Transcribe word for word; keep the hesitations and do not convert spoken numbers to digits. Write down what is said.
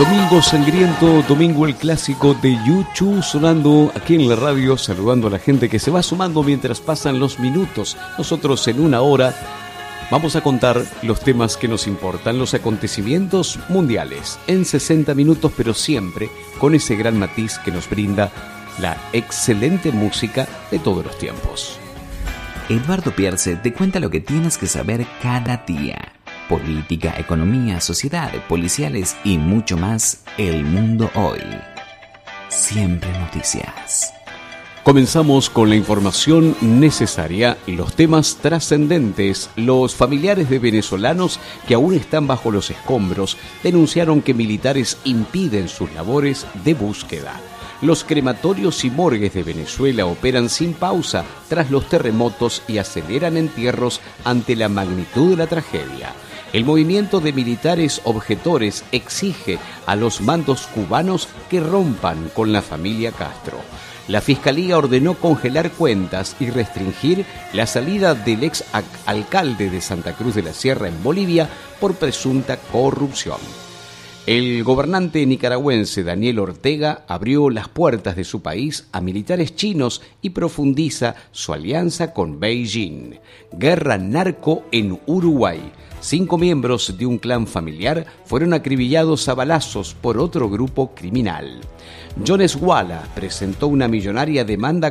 Domingo sangriento, domingo el clásico de YouTube sonando aquí en la radio, saludando a la gente que se va sumando mientras pasan los minutos. Nosotros en una hora vamos a contar los temas que nos importan, los acontecimientos mundiales, en sesenta minutos, pero siempre con ese gran matiz que nos brinda la excelente música de todos los tiempos. Eduardo Pierce te cuenta lo que tienes que saber cada día. Política, economía, sociedad, policiales y mucho más. El mundo hoy. Siempre noticias. Comenzamos con la información necesaria, los temas trascendentes. Los familiares de venezolanos que aún están bajo los escombros denunciaron que militares impiden sus labores de búsqueda. Los crematorios y morgues de Venezuela operan sin pausa tras los terremotos y aceleran entierros ante la magnitud de la tragedia. El movimiento de militares objetores exige a los mandos cubanos que rompan con la familia Castro. La Fiscalía ordenó congelar cuentas y restringir la salida del ex alcalde de Santa Cruz de la Sierra en Bolivia por presunta corrupción. El gobernante nicaragüense Daniel Ortega abrió las puertas de su país a militares chinos y profundiza su alianza con Beijing. Guerra narco en Uruguay. Cinco miembros de un clan familiar fueron acribillados a balazos por otro grupo criminal. Jones Walla presentó una millonaria demanda